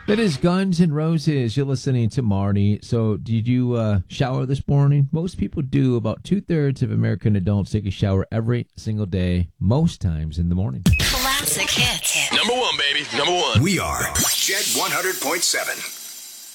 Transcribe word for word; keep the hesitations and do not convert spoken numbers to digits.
That is Guns N' Roses. You're listening to Marty. So, did you uh, shower this morning? Most people do. About two-thirds of American adults take a shower every single day, most times in the morning. Classic hits. Number one, baby. Number one. We are Jet one hundred point seven.